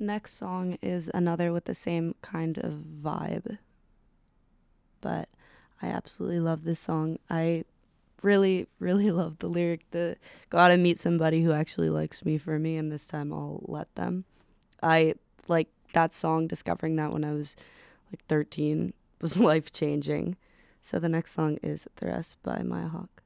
next song is another with the same kind of vibe, but I absolutely love this song. I really, really love the lyric, the gotta meet somebody who actually likes me for me, and this time I'll let them. I like that song, discovering that when I was like 13 was life changing. So the next song is The Rest by Maya Hawke.